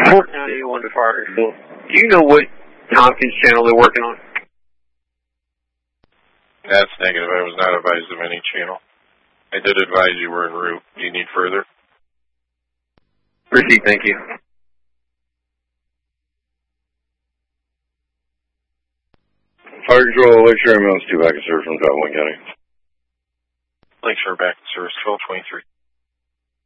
Fort County 1 to Firefield. Do you know what Hopkins channel they're working on? That's negative. I was not advised of any channel. I did advise you were en route. Do you need further? Proceed, thank you. Fire Control, Lakeshore Ambulance 2 back in service from Dalton County. Lakeshore back in service, 1223.